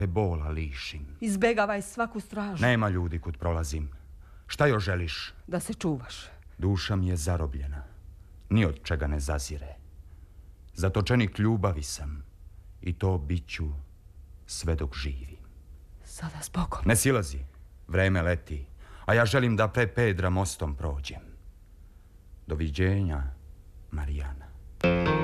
bola lišim. Izbegavaj svaku stražu. Nema ljudi kud prolazim. Šta još želiš? Da se čuvaš. Duša mi je zarobljena. Ni od čega ne zazire. Zatočenik ljubavi sam. I to bit ću sve dok živim. Sada s Bogom. Ne silazi. Vreme leti. A ja želim da pre Pedra mostom prođem. Doviđenja, Marijana.